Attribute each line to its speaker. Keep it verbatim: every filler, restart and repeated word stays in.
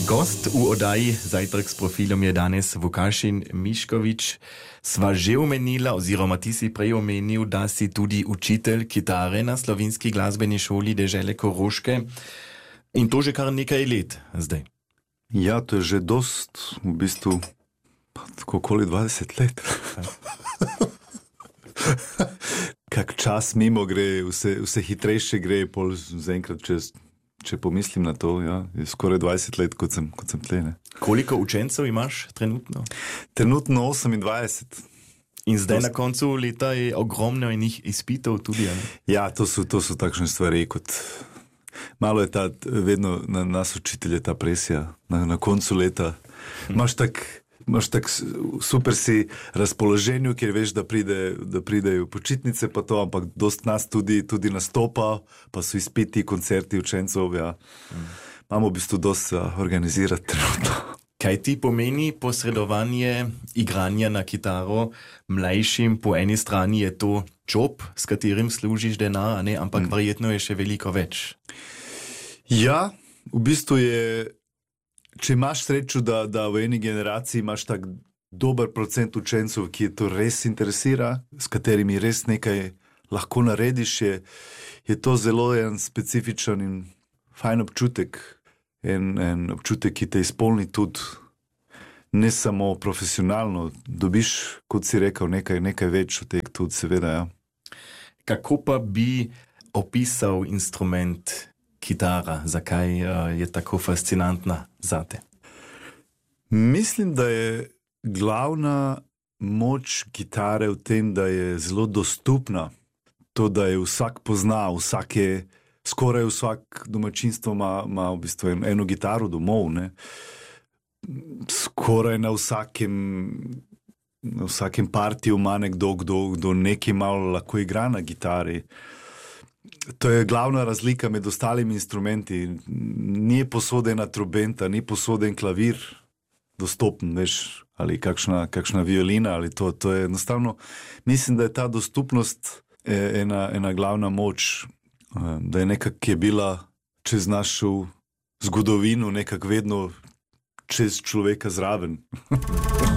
Speaker 1: Gost u oddaji Zajtrk s profilom je danes Vukašin Miškovič. Sva že omenila, oziroma ti si prej omenil, da si tudi učitelj kitare na slovenski glasbeni šoli dežele Koroške. In to že kar nekaj let zdaj.
Speaker 2: Ja, to je že dost, v bistvu, tako okoli dvajset let. Kak čas mimo gre, vse, vse hitrejše gre, pol zaenkrat čez... Če pomislim na to, ja, je skoraj dvajset let, kot sem, kot sem tle. Ne.
Speaker 1: Koliko učencev imaš trenutno?
Speaker 2: Trenutno osemindvajset.
Speaker 1: In zdaj to... na koncu leta je ogromno enih izpitov tudi, ne?
Speaker 2: Ja, to so, to so takšne stvari, kot malo je ta, vedno na nas učitelje ta presija, na, na koncu leta. Imaš tak, imaš tak super si razpoloženju, ker veš, da, pride, da pridejo počitnice pa to, ampak dost nas tudi, tudi nastopa, pa so izpiti, koncerti učencov, ja. Mm. Imamo v bistvu dost organizirati trenutno.
Speaker 1: Kaj ti pomeni posredovanje igranja na kitaro mlajšim? Po eni strani je to job, s katerim služiš denar, ne? Ampak mm. verjetno je še veliko več.
Speaker 2: Ja, v bistvu je... Če imaš srečo, da, da v eni generaciji imaš tak dober procent učencev, ki je to res interesira, s katerimi res nekaj lahko narediš, je, je to zelo en specifičen in fajn občutek. En, en občutek, ki te izpolni tudi ne samo profesionalno, dobiš, kot si rekel, nekaj, nekaj več od tega tudi, seveda, ja.
Speaker 1: Kako pa bi opisal instrument kitara? Zakaj uh, je tako fascinantna zate?
Speaker 2: Mislim, da je glavna moč kitare v tem, da je zelo dostupna. To, da je vsak pozna, vsak je, skoraj vsak domačinstvo ima, ima v bistvu eno gitaro domov, ne. Skoraj na vsakem, na vsakem partiju ima nekdo, kdo, kdo nekaj malo lahko igra na gitari. To je glavna razlika med ostalimi instrumenti. Ni posodena trobenta, ni posoden klavir dostopen, veš, ali kakšna, kakšna violina, ali to, to je enostavno. Mislim, da je ta dostupnost ena, ena glavna moč, da je nekak, ki je bila čez našo zgodovino nekak vedno čez človeka zraven.